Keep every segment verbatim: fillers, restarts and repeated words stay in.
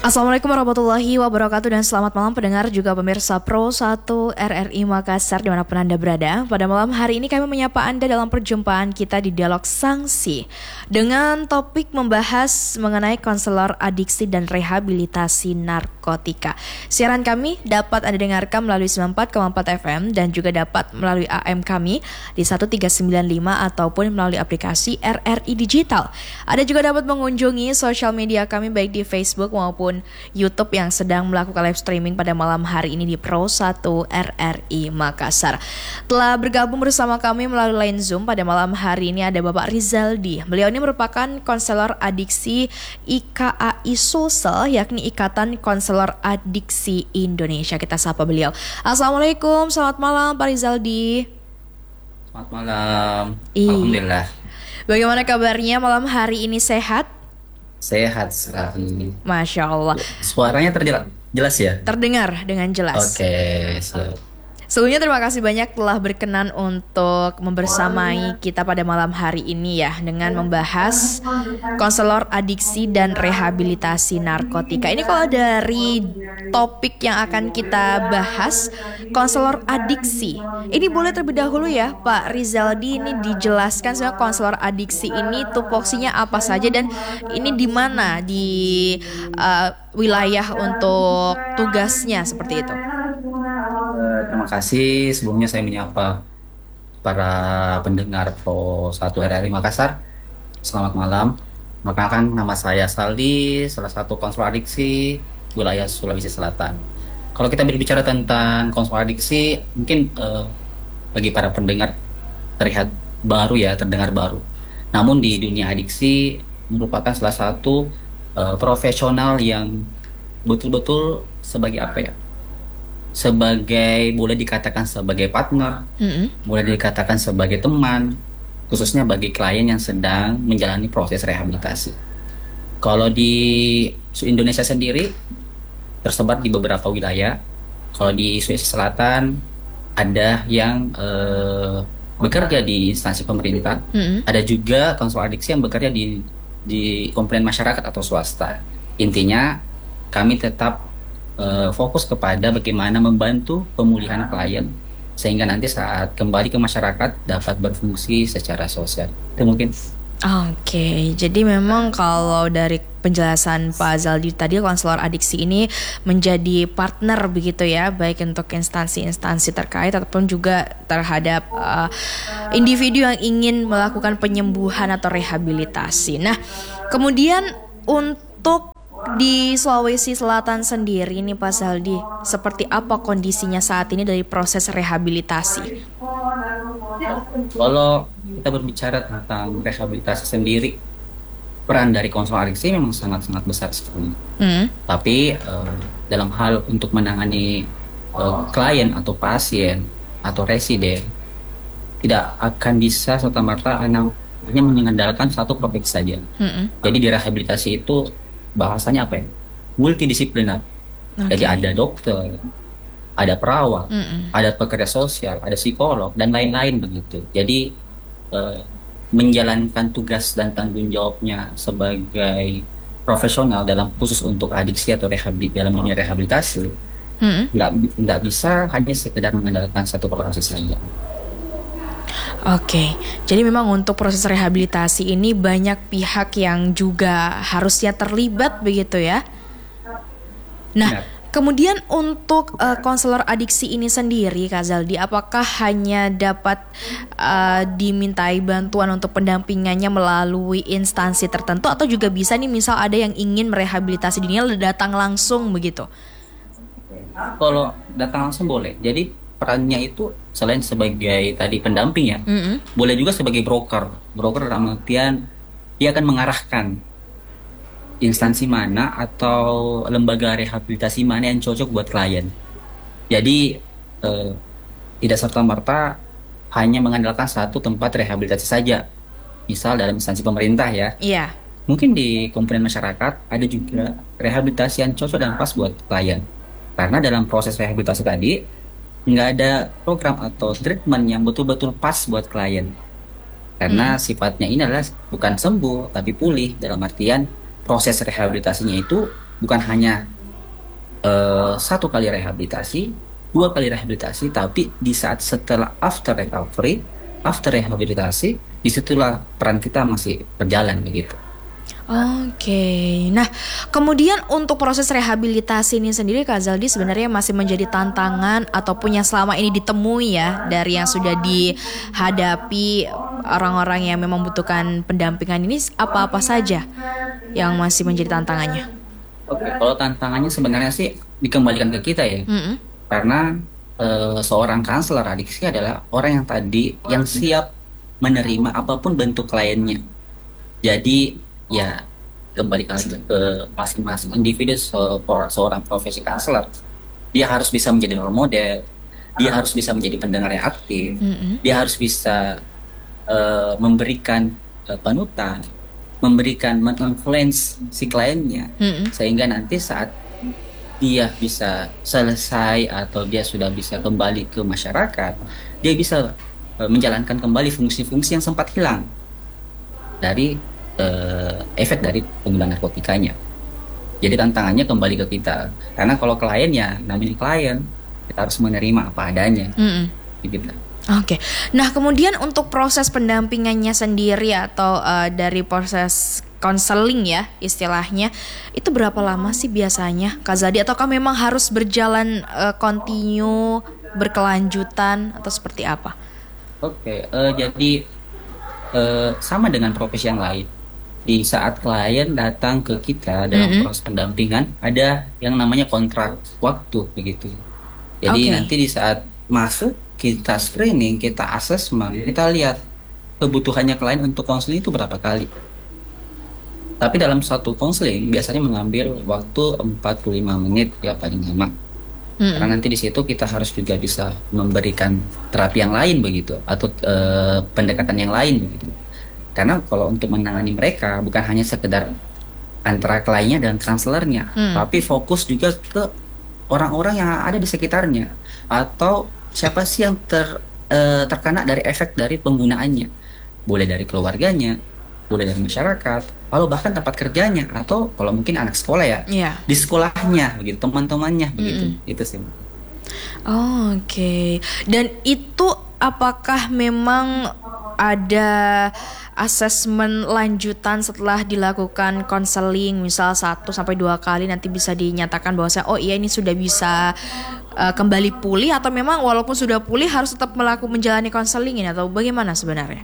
Assalamualaikum warahmatullahi wabarakatuh dan selamat malam pendengar juga pemirsa Pro satu R R I Makassar dimanapun Anda berada. Pada malam hari ini kami menyapa Anda dalam perjumpaan kita di Dialog Sanksi dengan topik membahas mengenai konselor adiksi dan rehabilitasi narkotika. Siaran kami dapat Anda dengarkan melalui sembilan puluh empat koma empat F M dan juga dapat melalui A M kami di seribu tiga ratus sembilan puluh lima ataupun melalui aplikasi R R I Digital. Anda juga dapat mengunjungi sosial media kami baik di Facebook maupun YouTube yang sedang melakukan live streaming pada malam hari ini di Pro satu R R I Makassar. Telah bergabung bersama kami melalui line Zoom pada malam hari ini ada Bapak Rizaldi. Beliau ini merupakan konselor adiksi I K A I Sulsel, yakni Ikatan Konselor Adiksi Indonesia. Kita sapa beliau. Assalamualaikum, selamat malam Pak Rizaldi. Selamat malam. I. Alhamdulillah. Bagaimana kabarnya malam hari ini, sehat? Sehat sekali. Masya Allah. Suaranya terjelas jelas ya? Terdengar dengan jelas. Oke, siap. Sebelumnya terima kasih banyak telah berkenan untuk membersamai kita pada malam hari ini ya, dengan membahas konselor adiksi dan rehabilitasi narkotika. Ini kalau dari topik yang akan kita bahas, konselor adiksi, ini boleh terlebih dahulu ya Pak Rizaldi, ini dijelaskan sebenarnya konselor adiksi ini tupoksinya apa saja dan ini di mana di uh, wilayah untuk tugasnya seperti itu. Eh, terima kasih. Sebelumnya saya menyapa para pendengar Pro satu R R I Makassar. Selamat malam. Perkenalkan, nama saya Saldi, salah satu konselor adiksi wilayah Sulawesi Selatan. Kalau kita berbicara tentang konselor adiksi, mungkin eh, bagi para pendengar terlihat baru ya, terdengar baru. Namun di dunia adiksi merupakan salah satu eh, profesional yang betul-betul sebagai apa ya? Sebagai, boleh dikatakan sebagai partner, mm-hmm. boleh dikatakan sebagai teman, khususnya bagi klien yang sedang menjalani proses rehabilitasi. Kalau di Indonesia sendiri tersebar di beberapa wilayah. Kalau di Sulawesi Selatan ada yang eh, bekerja di instansi pemerintah, mm-hmm. ada juga konselor adiksi yang bekerja di di komponen masyarakat atau swasta. Intinya kami tetap Uh, fokus kepada bagaimana membantu pemulihan klien sehingga nanti saat kembali ke masyarakat dapat berfungsi secara sosial. Itu mungkin. Oke, okay. Jadi memang kalau dari penjelasan Pak Zaldi tadi, konselor adiksi ini menjadi partner begitu ya, baik untuk instansi-instansi terkait ataupun juga terhadap uh, individu yang ingin melakukan penyembuhan atau rehabilitasi. Nah, kemudian untuk di Sulawesi Selatan sendiri nih Pak Zaldi, seperti apa kondisinya saat ini dari proses rehabilitasi? Kalau kita berbicara tentang rehabilitasi sendiri, peran dari konselor adiksi memang sangat-sangat besar sekali. Hmm. Tapi uh, dalam hal untuk menangani uh, klien atau pasien atau residen, tidak akan bisa serta-merta hanya mengandalkan satu profesi saja. Hmm. Jadi di rehabilitasi itu bahasanya apa ya? Multidisipliner. Okay. Jadi ada dokter, ada perawat, Mm-mm. ada pekerja sosial, ada psikolog dan lain-lain begitu. Jadi eh, menjalankan tugas dan tanggung jawabnya sebagai profesional dalam khusus untuk adiksi atau rehabilitasi dalam dunia rehabilitasi, nggak mm-hmm. nggak bisa hanya sekedar mengandalkan satu proses saja. Oke, jadi memang untuk proses rehabilitasi ini banyak pihak yang juga harusnya terlibat begitu ya. Nah, ya. Kemudian untuk uh, konselor adiksi ini sendiri, Kak Zaldi, apakah hanya dapat uh, dimintai bantuan untuk pendampingannya melalui instansi tertentu atau juga bisa nih misal ada yang ingin merehabilitasi dirinya datang langsung begitu? Kalau datang langsung boleh. Jadi perannya itu selain sebagai tadi pendamping ya, mm-hmm. boleh juga sebagai broker. Broker dalam artian dia akan mengarahkan instansi mana atau lembaga rehabilitasi mana yang cocok buat klien. Jadi eh, tidak serta-merta hanya mengandalkan satu tempat rehabilitasi saja. Misal dalam instansi pemerintah ya. Iya. Yeah. Mungkin di komponen masyarakat ada juga rehabilitasi yang cocok dan pas buat klien. Karena dalam proses rehabilitasi tadi nggak ada program atau treatment yang betul-betul pas buat klien. Karena hmm. sifatnya ini adalah bukan sembuh, tapi pulih. Dalam artian proses rehabilitasinya itu bukan hanya eh, satu kali rehabilitasi, dua kali rehabilitasi, tapi di saat setelah after recovery, after rehabilitasi, disitulah peran kita masih berjalan begitu. Oke, nah kemudian untuk proses rehabilitasi ini sendiri Kak Zaldi sebenarnya masih menjadi tantangan ataupun yang selama ini ditemui ya dari yang sudah dihadapi orang-orang yang memang membutuhkan pendampingan ini apa-apa saja yang masih menjadi tantangannya? Oke, kalau tantangannya sebenarnya sih dikembalikan ke kita ya, Mm-mm. karena eh, seorang kanselor adiksi adalah orang yang tadi yang siap menerima apapun bentuk kliennya. Jadi ya kembali lagi ke masing-masing individu se- seorang profesi kanselor. Dia harus bisa menjadi role model, dia harus bisa menjadi pendengar yang aktif, Mm-mm. dia harus bisa eh, memberikan eh, panutan, memberikan menginfluence si kliennya, Mm-mm. sehingga nanti saat dia bisa selesai atau dia sudah bisa kembali ke masyarakat, dia bisa eh, menjalankan kembali fungsi-fungsi yang sempat hilang dari eh, efek dari penggunaan narkotikanya. Jadi tantangannya kembali ke kita. Karena kalau klien ya namanya klien, kita harus menerima apa adanya. Mm-mm. Gitu. Oke, nah kemudian untuk proses pendampingannya sendiri atau eh, dari proses konseling ya istilahnya itu berapa lama sih biasanya Kak Zadi ataukah memang harus berjalan eh, continue berkelanjutan atau seperti apa? Oke, eh, jadi eh, sama dengan profesi yang lain. Di saat klien datang ke kita dalam Mm-mm. proses pendampingan, ada yang namanya kontrak waktu begitu. Jadi Oke. nanti di saat masuk kita screening, kita asesmen, kita lihat kebutuhannya klien untuk konseling itu berapa kali. Tapi dalam satu konseling biasanya mengambil waktu empat puluh lima menit ya paling lama. Karena Mm-mm. nanti di situ kita harus juga bisa memberikan terapi yang lain begitu atau eh, pendekatan yang lain begitu. Karena kalau untuk menangani mereka bukan hanya sekedar antara kliennya dan kanselernya, Mm. tapi fokus juga ke orang-orang yang ada di sekitarnya atau siapa sih yang ter eh, terkena dari efek dari penggunaannya. Boleh dari keluarganya, boleh dari masyarakat, lalu bahkan tempat kerjanya atau kalau mungkin anak sekolah ya Iya. di sekolahnya begitu, teman-temannya begitu. Mm-mm. Itu sih. Oh, oke. Dan itu apakah memang ada asesmen lanjutan setelah dilakukan konseling misal satu sampai dua kali nanti bisa dinyatakan bahwa saya oh iya ini sudah bisa uh, kembali pulih atau memang walaupun sudah pulih harus tetap melakukan menjalani konseling ini atau bagaimana sebenarnya?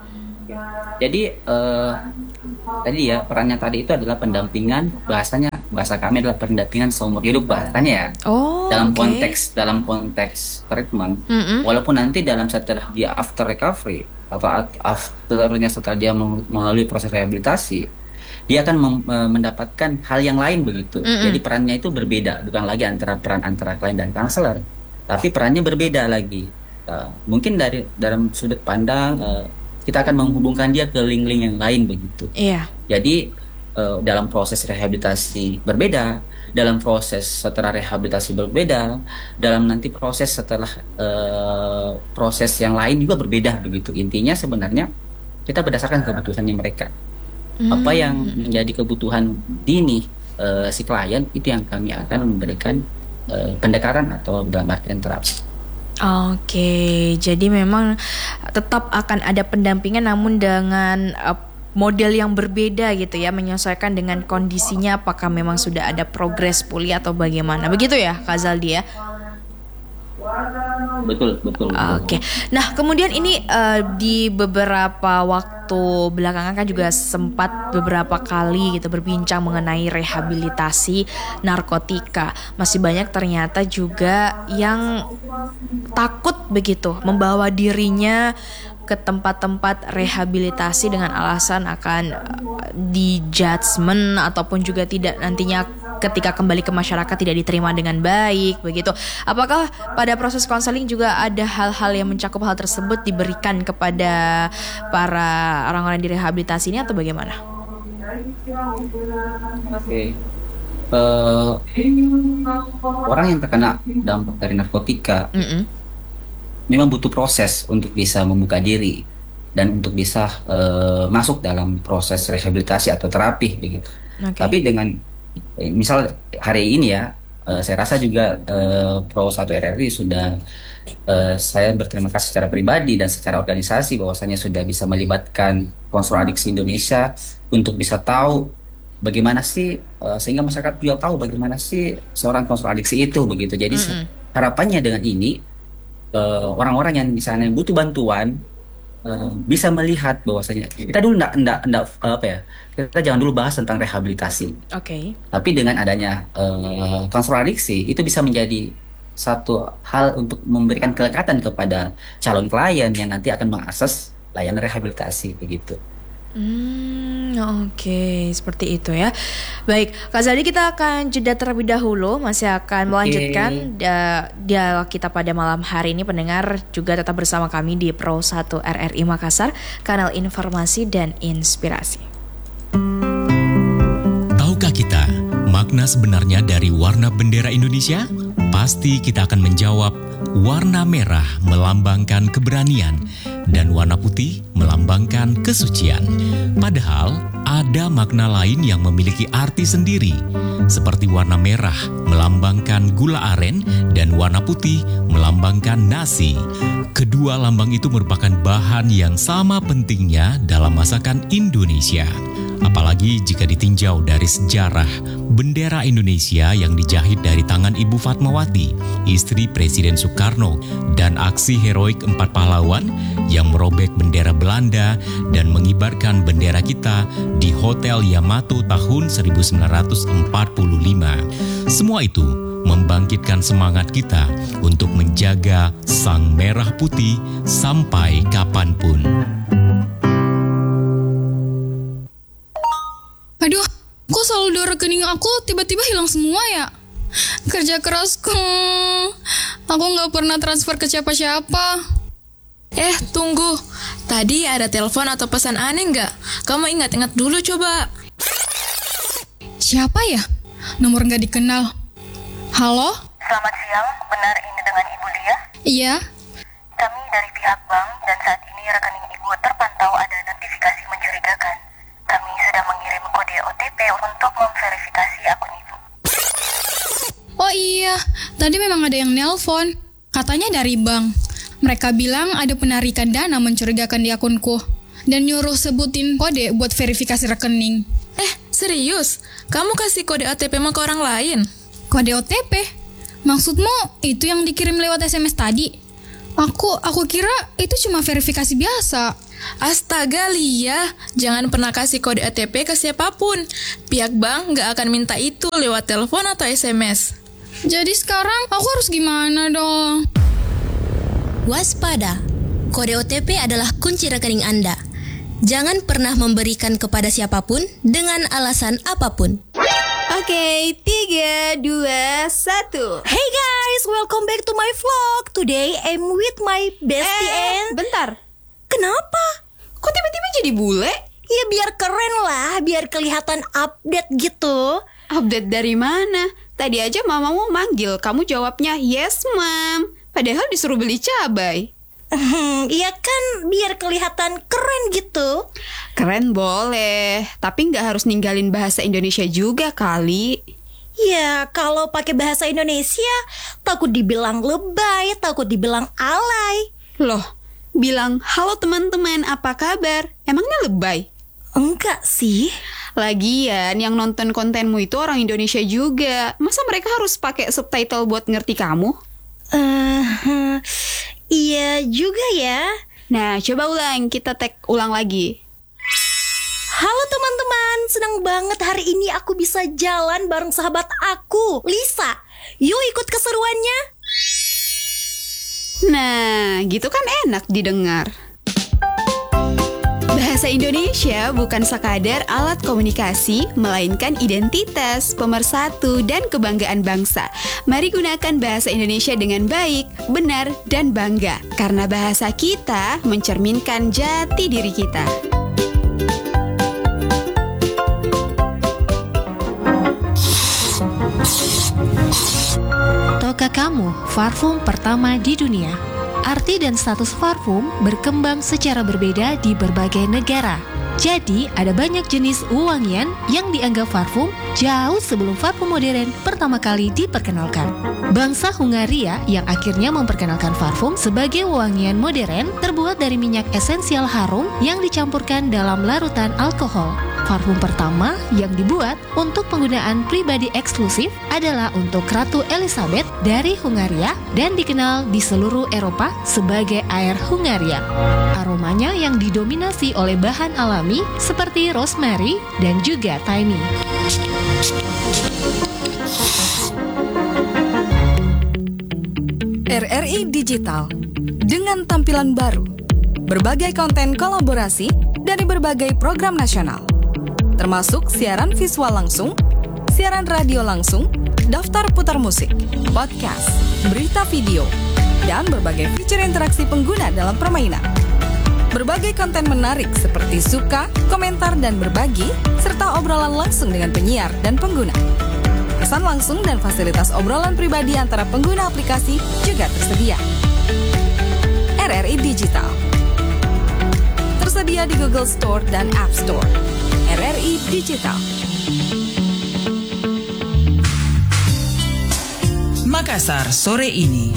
Jadi eh, tadi ya perannya tadi itu adalah pendampingan, bahasanya bahasa kami adalah pendampingan seumur hidup bahasanya ya. Oh, Dalam oke. konteks dalam konteks treatment, Mm-mm. walaupun nanti dalam setelah dia after recovery atau at- afternya setelah dia meng- melalui proses rehabilitasi, dia akan mem- eh, mendapatkan hal yang lain begitu. Mm-mm. Jadi perannya itu berbeda, bukan lagi antara peran antara klien dan kanselor, tapi perannya berbeda lagi. Eh, mungkin dari dalam sudut pandang eh, kita akan menghubungkan dia ke link-link yang lain begitu. Iya. Jadi eh, dalam proses rehabilitasi berbeda, dalam proses setelah rehabilitasi berbeda, dalam nanti proses setelah eh, proses yang lain juga berbeda begitu. Intinya sebenarnya kita berdasarkan kebutuhannya mereka. Apa yang Hmm. menjadi kebutuhan dini eh, si klien itu yang kami akan memberikan eh, pendekatan atau dalam artian terapi. Oke, jadi memang tetap akan ada pendampingan namun dengan uh, model yang berbeda gitu ya, menyesuaikan dengan kondisinya apakah memang sudah ada progres pulih atau bagaimana. Begitu ya, Kak Zaldi ya? Betul, betul, betul. Oke. Nah, kemudian ini uh, di beberapa waktu belakangan kan juga sempat beberapa kali gitu berbincang mengenai rehabilitasi narkotika. Masih banyak ternyata juga yang takut begitu membawa dirinya ke tempat-tempat rehabilitasi dengan alasan akan uh, di judgment ataupun juga tidak nantinya ketika kembali ke masyarakat tidak diterima dengan baik begitu. Apakah pada proses konseling juga ada hal-hal yang mencakup hal tersebut diberikan kepada para orang-orang di rehabilitasi ini atau bagaimana? Oke. Eh, orang yang terkena dampak dari narkotika Mm-mm. memang butuh proses untuk bisa membuka diri dan untuk bisa eh, masuk dalam proses rehabilitasi atau terapi begitu. Oke. Tapi dengan Eh, misal hari ini ya, eh, saya rasa juga eh, Pro satu R R I sudah, eh, saya berterima kasih secara pribadi dan secara organisasi bahwasanya sudah bisa melibatkan konselor adiksi Indonesia untuk bisa tahu bagaimana sih, eh, sehingga masyarakat juga tahu bagaimana sih seorang konselor adiksi itu begitu. Jadi se- Mm-mm. harapannya dengan ini, eh, orang-orang yang misalnya butuh bantuan eh, bisa melihat bahwasanya kita dulu enggak, enggak, enggak, eh, apa ya, kita jangan dulu bahas tentang rehabilitasi. Oke. Tapi dengan adanya eh, konselor adiksi itu bisa menjadi satu hal untuk memberikan kelekatan kepada calon klien yang nanti akan mengakses layanan rehabilitasi begitu. Hmm, oke, seperti itu ya. Baik, Kak Zaldi, kita akan jeda terlebih dahulu. Masih akan Oke. melanjutkan dia- dialog kita pada malam hari ini. Pendengar juga tetap bersama kami di Pro satu R R I Makassar, kanal informasi dan inspirasi. Tahukah kita makna sebenarnya dari warna bendera Indonesia? Pasti kita akan menjawab, warna merah melambangkan keberanian dan warna putih melambangkan kesucian. Padahal ada makna lain yang memiliki arti sendiri, seperti warna merah melambangkan gula aren dan warna putih melambangkan nasi. Kedua lambang itu merupakan bahan yang sama pentingnya dalam masakan Indonesia. Apalagi jika ditinjau dari sejarah bendera Indonesia yang dijahit dari tangan Ibu Fatmawati, istri Presiden Soekarno, dan aksi heroik empat pahlawan yang merobek bendera Belanda dan mengibarkan bendera kita di Hotel Yamato tahun seribu sembilan ratus empat puluh lima. Semua itu membangkitkan semangat kita untuk menjaga sang merah putih sampai kapanpun. Aduh, kok saldo rekening aku tiba-tiba hilang semua ya? Kerja kerasku, aku nggak pernah transfer ke siapa-siapa. Eh, tunggu. Tadi ada telepon atau pesan aneh nggak? Kamu ingat-ingat dulu coba. Siapa ya? Nomor nggak dikenal. Halo? Selamat siang, benar ini dengan Ibu Lia? Iya? Kami dari pihak bank dan saat ini rekening Ibu terpantau ada notifikasi mencurigakan. Kami sudah mengirim kode O T P untuk memverifikasi akun Ibu. Oh iya, tadi memang ada yang nelpon. Katanya dari bank. Mereka bilang ada penarikan dana mencurigakan di akunku. Dan nyuruh sebutin kode buat verifikasi rekening. Eh, serius? Kamu kasih kode O T P mau ke orang lain? Kode O T P? Maksudmu itu yang dikirim lewat S M S tadi? Aku, aku kira itu cuma verifikasi biasa. Astaga, Lia. Jangan pernah kasih kode O T P ke siapapun. Pihak bank nggak akan minta itu lewat telepon atau S M S. Jadi sekarang aku harus gimana dong? Waspada, kode O T P adalah kunci rekening Anda. Jangan pernah memberikan kepada siapapun dengan alasan apapun. Oke, tiga, dua, satu. Hey guys, welcome back to my vlog. Today I'm with my bestie Eh, and... bentar. Kenapa? Kok tiba-tiba jadi bule? Ya biar keren lah, biar kelihatan update gitu. Update dari mana? Tadi aja mamamu manggil, kamu jawabnya yes ma'am. Padahal disuruh beli cabai. Hmm, iya kan, biar kelihatan keren gitu. Keren boleh, tapi nggak harus ninggalin bahasa Indonesia juga kali. Ya, kalau pakai bahasa Indonesia, takut dibilang lebay, takut dibilang alay. Loh, bilang halo teman-teman, apa kabar? Emangnya lebay? Enggak sih. Lagian yang nonton kontenmu itu orang Indonesia juga. Masa mereka harus pakai subtitle buat ngerti kamu? Eh, iya juga ya. Nah, coba ulang, kita tag ulang lagi. Halo teman-teman, senang banget hari ini aku bisa jalan bareng sahabat aku, Lisa. Yuk ikut keseruannya. Nah, gitu kan enak didengar. Bahasa Indonesia bukan sekadar alat komunikasi, melainkan identitas, pemersatu, dan kebanggaan bangsa. Mari gunakan bahasa Indonesia dengan baik, benar, dan bangga. Karena bahasa kita mencerminkan jati diri kita. Tahukah kamu parfum pertama di dunia? Arti dan status parfum berkembang secara berbeda di berbagai negara. Jadi, ada banyak jenis wangian yang dianggap parfum jauh sebelum parfum modern pertama kali diperkenalkan. Bangsa Hungaria yang akhirnya memperkenalkan parfum sebagai wangian modern terbuat dari minyak esensial harum yang dicampurkan dalam larutan alkohol. Parfum pertama yang dibuat untuk penggunaan pribadi eksklusif adalah untuk Ratu Elizabeth dari Hungaria dan dikenal di seluruh Eropa sebagai Air Hungaria. Aromanya yang didominasi oleh bahan alami seperti rosemary dan juga thyme. R R I Digital dengan tampilan baru, berbagai konten kolaborasi dari berbagai program nasional, termasuk siaran visual langsung, siaran radio langsung, daftar putar musik, podcast, berita video, dan berbagai fitur interaksi pengguna dalam permainan. Berbagai konten menarik seperti suka, komentar, dan berbagi, serta obrolan langsung dengan penyiar dan pengguna. Pesan langsung dan fasilitas obrolan pribadi antara pengguna aplikasi juga tersedia. R R I Digital tersedia di Google Store dan App Store. R R I Digital. Makassar sore ini.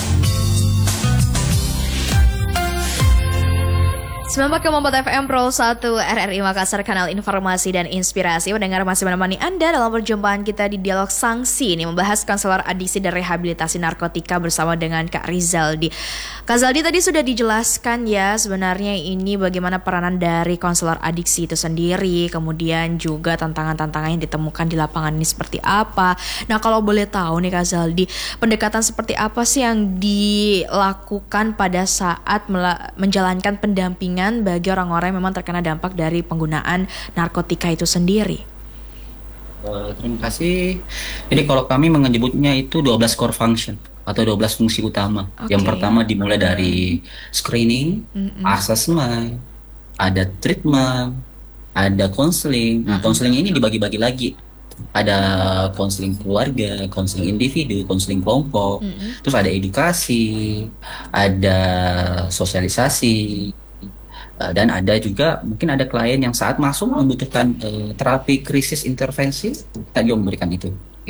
sembilan puluh empat koma empat F M Pro satu R R I Makassar, kanal informasi dan inspirasi. Pendengar masih menemani Anda dalam perjumpaan kita di Dialog Sanksi ini, membahas konselor adiksi dan rehabilitasi narkotika bersama dengan Kak Rizaldi. Kak Zaldi, tadi sudah dijelaskan ya sebenarnya ini bagaimana peranan dari konselor adiksi itu sendiri, kemudian juga tantangan-tantangan yang ditemukan di lapangan ini seperti apa. Nah, kalau boleh tahu nih Kak Zaldi, pendekatan seperti apa sih yang dilakukan pada saat mela- menjalankan pendampingan bagi orang-orang yang memang terkena dampak dari penggunaan narkotika itu sendiri? Uh, terima kasih. Jadi kalau kami menyebutnya itu dua belas core function atau dua belas fungsi utama. Okay. Yang pertama dimulai dari screening, mm-hmm. assessment, ada treatment, ada counseling. Nah, counseling ini dibagi-bagi lagi. Ada konseling keluarga, konseling individu, konseling kelompok, mm-hmm. terus ada edukasi, ada sosialisasi. Uh, dan ada juga mungkin ada klien yang saat masuk membutuhkan uh, terapi krisis intervensi, kita juga memberikan itu.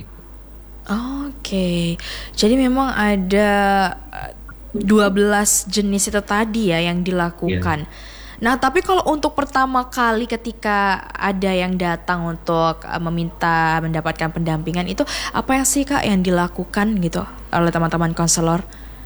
Oke, okay. Jadi memang ada dua belas jenis itu tadi ya yang dilakukan. Yeah. Nah, tapi kalau untuk pertama kali ketika ada yang datang untuk uh, meminta mendapatkan pendampingan itu, apa yang sih Kak yang dilakukan gitu oleh teman-teman konselor?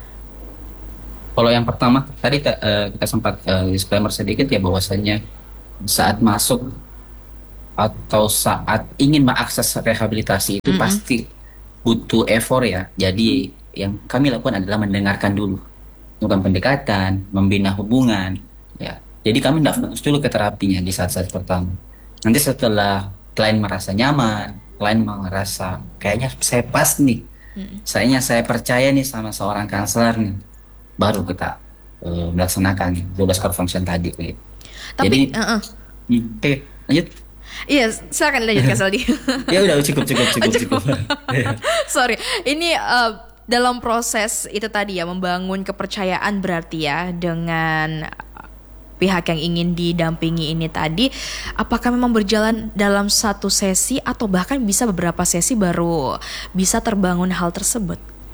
Kalau yang pertama tadi uh, kita sempat uh, disclaimer sedikit ya, bahwasannya saat masuk atau saat ingin mengakses rehabilitasi itu mm-hmm. pasti butuh effort ya. Jadi yang kami lakukan adalah mendengarkan dulu, melakukan pendekatan, membina hubungan ya. Jadi kami tidak fokus dulu ke terapinya di saat-saat pertama. Nanti setelah klien merasa nyaman, klien merasa kayaknya saya pas nih, mm-hmm. sayanya saya percaya nih sama seorang konselor nih, baru kita uh, melaksanakan dua belas core function tadi. Gitu. Tapi, jadi, uh-uh. oke, okay, lanjut. Iya, silakan lanjut Kak Saldi. Ya udah cukup cukup cukup cukup. Sorry, ini uh, dalam proses itu tadi ya, membangun kepercayaan berarti ya dengan pihak yang ingin didampingi ini tadi. Apakah memang berjalan dalam satu sesi atau bahkan bisa beberapa sesi baru bisa terbangun hal tersebut?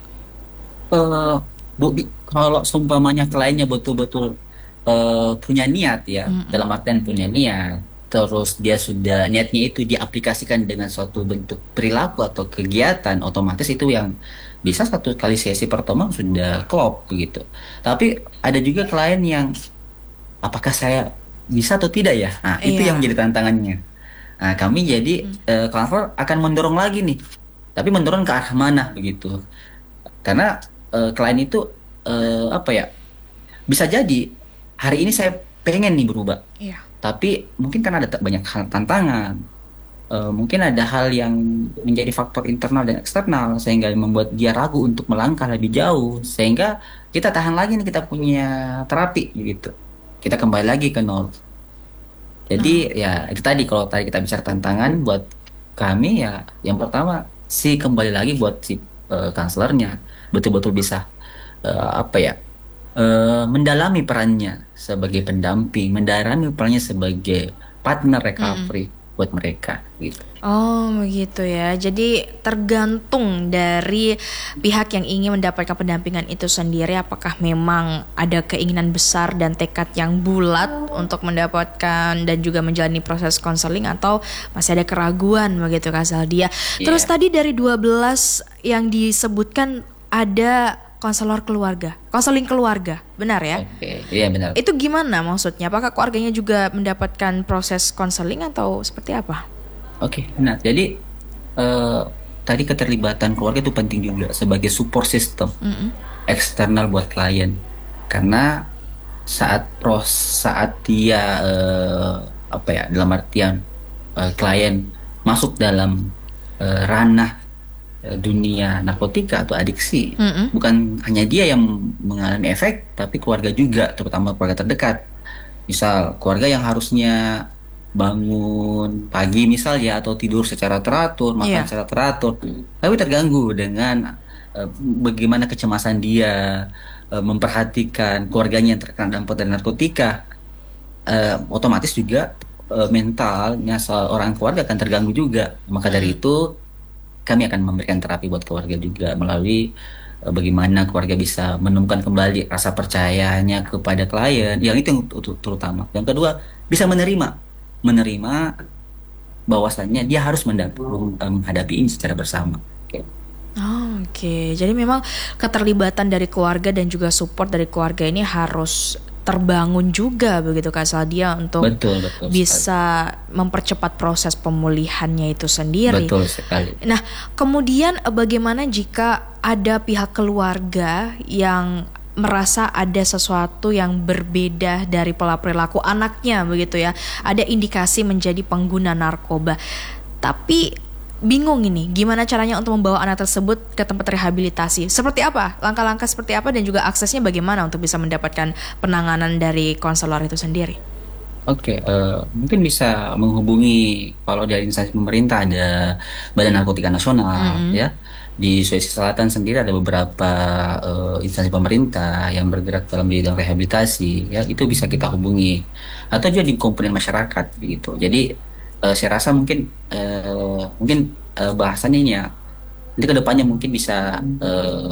Uh, Bu, kalau seumpamanya kliennya betul-betul uh, punya niat ya, mm-hmm. dalam artian punya niat, terus dia sudah niatnya itu diaplikasikan dengan suatu bentuk perilaku atau kegiatan, otomatis itu yang bisa satu kali sesi pertama sudah klop begitu. Tapi ada juga klien yang apakah saya bisa atau tidak ya? Nah, itu yeah. yang jadi tantangannya. Nah, kami jadi mm. uh, counselor akan mendorong lagi nih, tapi mendorong ke arah mana begitu? Karena Uh, klien itu uh, apa ya, bisa jadi hari ini saya pengen nih berubah, yeah. tapi mungkin kan ada banyak hal tantangan, uh, mungkin ada hal yang menjadi faktor internal dan eksternal sehingga membuat dia ragu untuk melangkah lebih jauh, sehingga kita tahan lagi nih kita punya terapi gitu, kita kembali lagi ke nol. Jadi oh. ya itu tadi, kalau tadi kita bicara tantangan buat kami ya, yang pertama sih kembali lagi buat si konselornya uh, betul-betul bisa uh, apa ya eh, mendalami perannya sebagai pendamping, mendalami perannya sebagai partner recovery buat mereka gitu. Oh begitu ya. Jadi tergantung dari pihak yang ingin mendapatkan pendampingan itu sendiri, apakah memang ada keinginan besar dan tekad yang bulat untuk mendapatkan dan juga menjalani proses konseling, atau masih ada keraguan begitu Kak Zaldia. Terus Iya. tadi dari dua belas yang disebutkan ada konselor keluarga, konseling keluarga, benar ya? Oke, iya benar. Itu gimana maksudnya? Apakah keluarganya juga mendapatkan proses konseling atau seperti apa? Oke, nah jadi eh, tadi keterlibatan keluarga itu penting juga sebagai support system Mm-mm. eksternal buat klien, karena saat pros saat dia eh, apa ya dalam artian eh, klien masuk dalam eh, ranah eh, dunia narkotika atau adiksi, Mm-mm. bukan hanya dia yang mengalami efek, tapi keluarga juga, terutama keluarga terdekat. Misal keluarga yang harusnya bangun pagi misal ya, atau tidur secara teratur, makan Iya. secara teratur, tapi terganggu dengan eh, bagaimana kecemasan dia eh, memperhatikan keluarganya yang terkena dampak dari narkotika, eh, otomatis juga eh, mentalnya seorang keluarga akan terganggu juga. Maka dari itu kami akan memberikan terapi buat keluarga juga melalui eh, bagaimana keluarga bisa menemukan kembali rasa percayanya kepada klien, yang itu yang ut- terutama. Yang kedua, bisa menerima menerima bahwasannya dia harus mendap- menghadapi ini secara bersama. Oke. Oh, Oke, jadi memang keterlibatan dari keluarga dan juga support dari keluarga ini harus terbangun juga begitu Kak Zaldia, untuk Betul, betul bisa mempercepat proses pemulihannya itu sendiri. Betul sekali. Nah, kemudian eh, bagaimana jika ada pihak keluarga yang merasa ada sesuatu yang berbeda dari pola perilaku anaknya begitu ya, ada indikasi menjadi pengguna narkoba, tapi bingung ini gimana caranya untuk membawa anak tersebut ke tempat rehabilitasi? Seperti apa? Langkah-langkah seperti apa dan juga aksesnya bagaimana untuk bisa mendapatkan penanganan dari konselor itu sendiri? Oke, eh, mungkin bisa menghubungi, kalau dari instansi pemerintah ada Badan Narkotika Nasional, Mhm. ya. Di Sulawesi Selatan sendiri ada beberapa eh, instansi pemerintah yang bergerak dalam bidang rehabilitasi, ya. Itu bisa kita hubungi, atau juga di komponen masyarakat, begitu. Jadi eh, saya rasa mungkin eh, mungkin eh, bahasannya ini ya, nanti kedepannya mungkin bisa eh,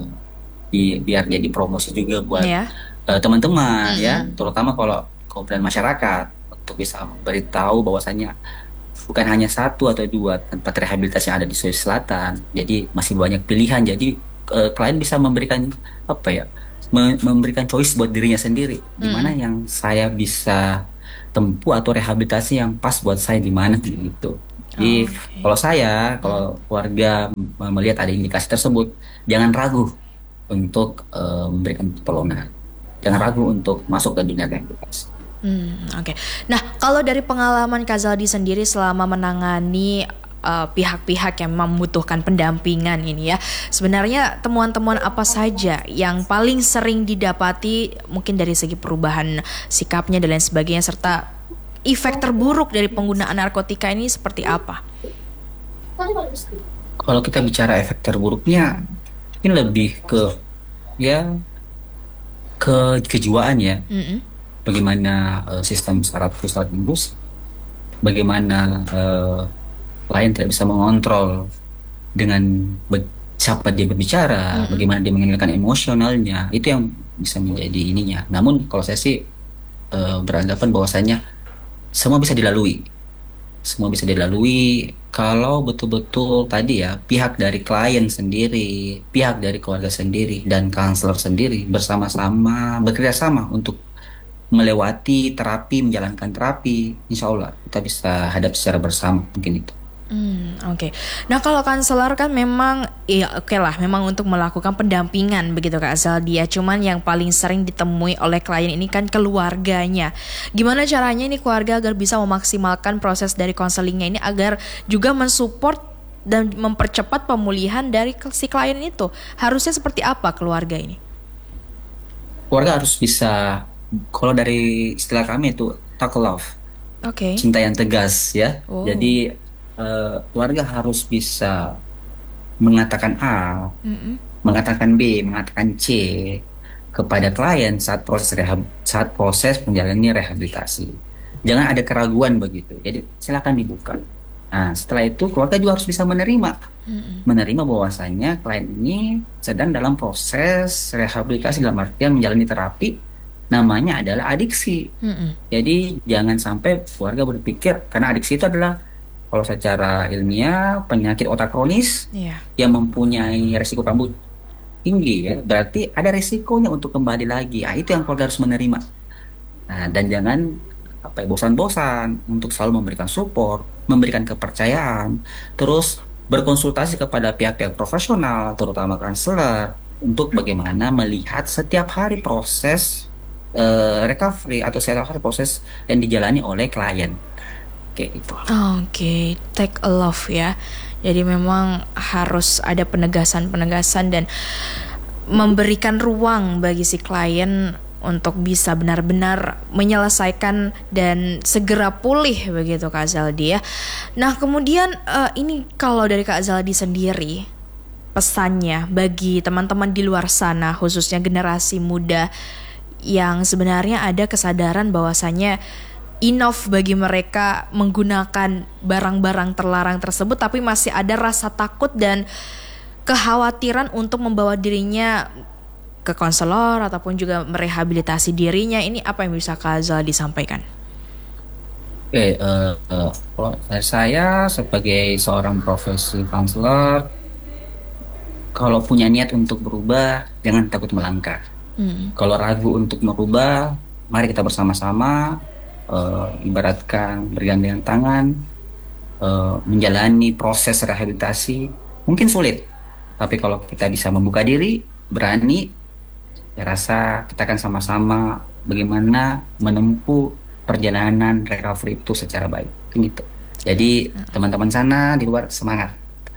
di, biar jadi promosi juga buat Ya. eh, teman-teman, ya, terutama kalau komponen masyarakat, untuk bisa memberitahu bahwasannya bukan hanya satu atau dua tempat rehabilitasi yang ada di Sulawesi Selatan. Jadi masih banyak pilihan. Jadi eh, klien bisa memberikan apa ya, me- memberikan choice buat dirinya sendiri. Di mana Mm. yang saya bisa tempuh atau rehabilitasi yang pas buat saya di mana gitu. Jadi kalau saya, kalau keluarga m- melihat ada indikasi tersebut, jangan ragu untuk eh, memberikan pertolongan. Jangan ragu untuk masuk ke dunia rehabilitasi. Hmm, Oke. Nah, kalau dari pengalaman Kak Zaldi sendiri selama menangani uh, pihak-pihak yang membutuhkan pendampingan ini ya, sebenarnya temuan-temuan apa saja yang paling sering didapati, mungkin dari segi perubahan sikapnya dan lain sebagainya, serta efek terburuk dari penggunaan narkotika ini seperti apa? Kalau kita bicara efek terburuknya, mungkin lebih ke ya ke kejiwaan ya. Mm-mm. Bagaimana eh, sistem saraf pusat imbus, bagaimana eh, klien tidak bisa mengontrol dengan be- siapa dia berbicara, bagaimana dia mengendalikan emosionalnya, itu yang bisa menjadi ininya. Namun kalau saya sih eh, beranggapan bahwasanya semua bisa dilalui, semua bisa dilalui kalau betul-betul tadi ya, pihak dari klien sendiri, pihak dari keluarga sendiri, dan konselor sendiri bersama-sama bekerja sama untuk melewati terapi, menjalankan terapi. Insya Allah kita bisa hadapi secara bersama, mungkin itu. Hmm, Oke. Nah, kalau konselor kan memang ya oke lah, memang untuk melakukan pendampingan begitu Kak Zaldia. Cuman yang paling sering ditemui oleh klien ini kan keluarganya. Gimana caranya ini keluarga agar bisa memaksimalkan proses dari konselingnya ini agar juga mensupport dan mempercepat pemulihan dari si klien itu? Harusnya seperti apa keluarga ini? Keluarga harus bisa, kalau dari istilah kami itu talk love, Oke. cinta yang tegas ya. Oh. Jadi eh, keluarga harus bisa mengatakan A, Mm-mm. mengatakan B, mengatakan C, kepada klien saat proses rehab, saat proses menjalani rehabilitasi. Jangan ada keraguan begitu. Jadi silakan dibuka. Nah, setelah itu keluarga juga harus bisa menerima, mm-hmm. menerima bahwasanya klien ini sedang dalam proses rehabilitasi dalam artian menjalani terapi, namanya adalah adiksi. Mm-hmm. Jadi jangan sampai keluarga berpikir karena adiksi itu adalah kalau secara ilmiah penyakit otak kronis yeah. yang mempunyai resiko kambuh tinggi ya, berarti ada resikonya untuk kembali lagi. Nah, itu yang keluarga harus menerima. Nah, dan jangan apa ya, bosan-bosan untuk selalu memberikan support, memberikan kepercayaan, terus berkonsultasi kepada pihak-pihak profesional, terutama konselor, untuk bagaimana melihat setiap hari proses uh, recovery atau setiap hari proses yang dijalani oleh klien. Oke, itu. Oke, okay. Take a love ya. Jadi memang harus ada penegasan-penegasan dan memberikan ruang bagi si klien untuk bisa benar-benar menyelesaikan dan segera pulih begitu Kak Zaldi ya. Nah kemudian uh, ini kalau dari Kak Zaldi sendiri, pesannya bagi teman-teman di luar sana khususnya generasi muda yang sebenarnya ada kesadaran bahwasannya enough bagi mereka menggunakan barang-barang terlarang tersebut, tapi masih ada rasa takut dan kekhawatiran untuk membawa dirinya ke konselor ataupun juga merehabilitasi dirinya. Ini apa yang bisa Kak Zaldi sampaikan? Oke, uh, uh, dari saya sebagai seorang profesi konselor, kalau punya niat untuk berubah, jangan takut melangkah. Hmm. Kalau ragu untuk merubah, mari kita bersama-sama Uh, ibaratkan bergandengan tangan uh, menjalani proses rehabilitasi. Mungkin sulit, tapi kalau kita bisa membuka diri, berani, saya rasa kita akan sama-sama bagaimana menempuh perjalanan recovery itu secara baik gitu. Jadi teman-teman sana di luar semangat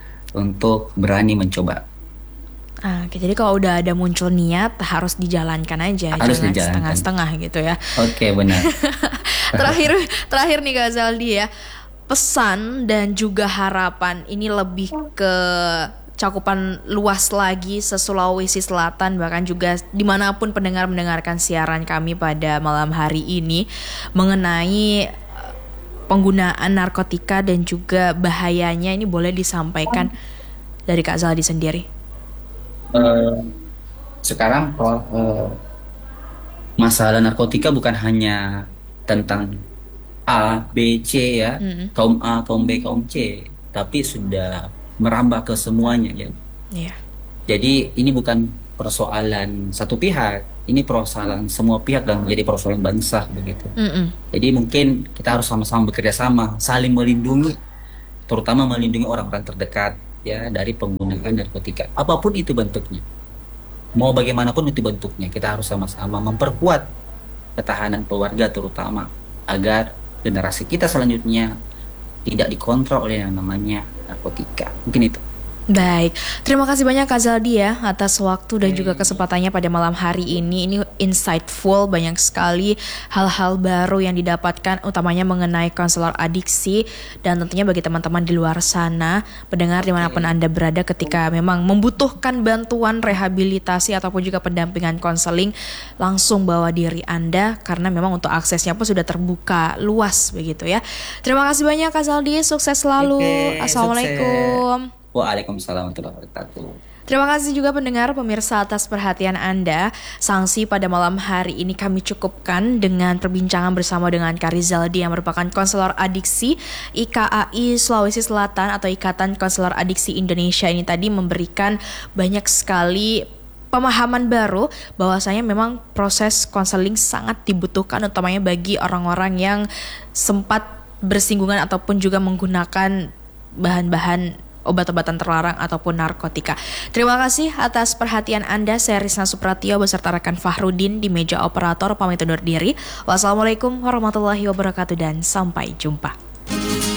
untuk berani mencoba. Oke, jadi kalau udah ada muncul niat harus dijalankan aja, harus jangan dijalankan. setengah-setengah gitu ya. Oke, benar. terakhir, terakhir nih Kak Zaldi ya, pesan dan juga harapan ini lebih ke cakupan luas lagi se-Sulawesi Selatan, bahkan juga dimanapun pendengar mendengarkan siaran kami pada malam hari ini mengenai penggunaan narkotika dan juga bahayanya. Ini boleh disampaikan dari Kak Zaldi sendiri. Uh, sekarang uh, masalah narkotika bukan hanya tentang A, B, C ya, mm-hmm. kaum A, kaum B, kaum C, tapi sudah merambah ke semuanya ya. Yeah. Jadi ini bukan persoalan satu pihak, ini persoalan semua pihak dan menjadi persoalan bangsa begitu. Mm-hmm. Jadi mungkin kita harus sama-sama bekerja sama, saling melindungi, terutama melindungi orang-orang terdekat ya dari penggunaan narkotika, apapun itu bentuknya, mau bagaimanapun itu bentuknya, kita harus sama-sama memperkuat ketahanan keluarga terutama agar generasi kita selanjutnya tidak dikontrol oleh yang namanya narkotika. Mungkin itu. Baik, terima kasih banyak Kak Zaldi ya atas waktu dan juga kesempatannya pada malam hari ini. Ini insightful, banyak sekali hal-hal baru yang didapatkan, utamanya mengenai konselor adiksi. Dan tentunya bagi teman-teman di luar sana, pendengar dimanapun Anda berada, ketika memang membutuhkan bantuan rehabilitasi ataupun juga pendampingan konseling, langsung bawa diri Anda, karena memang untuk aksesnya pun sudah terbuka luas begitu ya. Terima kasih banyak Kak Zaldi, sukses selalu. Oke, assalamualaikum. Sukses. Waalaikumsalam warahmatullahi wabarakatuh. Terima kasih juga pendengar pemirsa atas perhatian Anda. Sanksi pada malam hari ini kami cukupkan dengan perbincangan bersama dengan Kak Rizaldi yang merupakan konselor adiksi I K A I Sulawesi Selatan atau Ikatan Konselor Adiksi Indonesia. Ini tadi memberikan banyak sekali pemahaman baru bahwasanya memang proses konseling sangat dibutuhkan, utamanya bagi orang-orang yang sempat bersinggungan ataupun juga menggunakan bahan-bahan obat-obatan terlarang ataupun narkotika. Terima kasih atas perhatian Anda. Saya Rizna Supratio beserta rekan Fahrudin di meja operator pamit undur diri. Wassalamualaikum warahmatullahi wabarakatuh dan sampai jumpa.